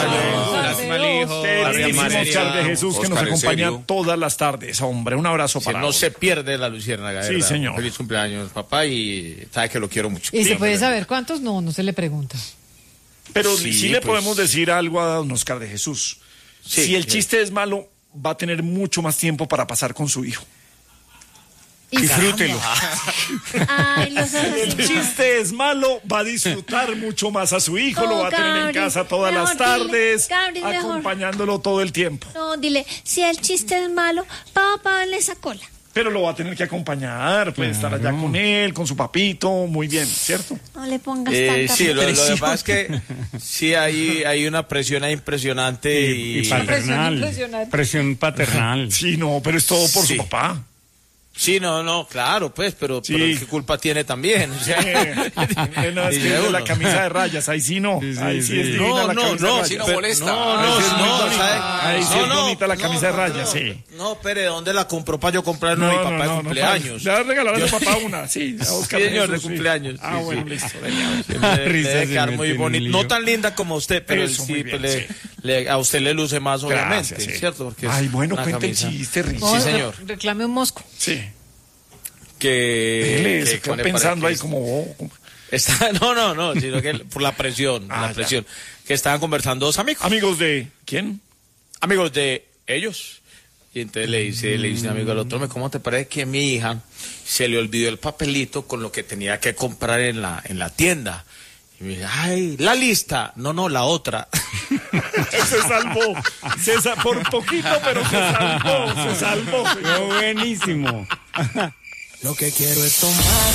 Lástima al hijo. Queridísimo Oscar de Jesús, que nos Oscar, ¿en acompaña serio? todas las tardes, hombre. Un abrazo para No hoy. se pierde la luciérnaga. Sí, ¿verdad? señor. Feliz cumpleaños, papá, y sabe que lo quiero mucho. ¿Y se puede saber cuántos? No se le pregunta. Pero Sí, sí le pues. podemos decir algo a don Oscar de Jesús. Sí, Si el que- chiste es malo, va a tener mucho más tiempo para pasar con su hijo. Disfrútelo. Ay, los Si el chiste es malo, va a disfrutar mucho más a su hijo, lo va a tener en Gabri, casa todas las mejor tardes, dile, Gabri, mejor. acompañándolo todo el tiempo. No, dile, si el chiste es malo, papá le esa cola. Pero lo va a tener que acompañar, puede estar allá con él, con su papito, muy bien, ¿cierto? No le pongas tanta Sí, lo que presión. pasa es que sí hay una presión ahí impresionante Y Presión paternal. impresionante. Presión paternal. Sí, no, pero es todo por Sí. su papá. Sí, no, claro, pues, pero Sí. ¿qué culpa tiene también? O sea, No, es que dice es de la uno. camisa de rayas, ahí sí no. Sí, sí, Ahí sí sí. es divina No, la no, camisa de no, rayas. si no Pero- molesta. No, No, es muy no, bonita. ¿sabe? Ahí sí es bonita la camisa de rayas, sí. No, pero ¿dónde la compró para yo comprar una a mi papá de cumpleaños? Le vas a regalar a tu papá una, sí. A Oscar Sí, señor, Jesús, de sí. cumpleaños. Ah, Sí, bueno, sí. listo. Le debe quedar se muy mete en bonito. un No lío. tan linda como usted, pero Eso, sí, muy bien, pues, sí. a usted le luce más, obviamente, Gracias, sí. ¿cierto? Porque es Ay, bueno, una cuenta el camisa chiste, Riz. Sí, señor. Reclame un mosco. Sí. que Se quedó pone pensando para ahí que- como... oh, No, sino que por la presión, Ah, la presión. Que estaban conversando dos amigos, amigos de... ¿Quién? amigos de ellos. Y entonces le dice un amigo al otro, ¿cómo te parece que mi hija se le olvidó el papelito con lo que tenía que comprar en la tienda? Y me dice, ay, la lista. No, la otra. Se salvó. Por poquito, pero se salvó. Fue buenísimo. Lo que quiero es tomar.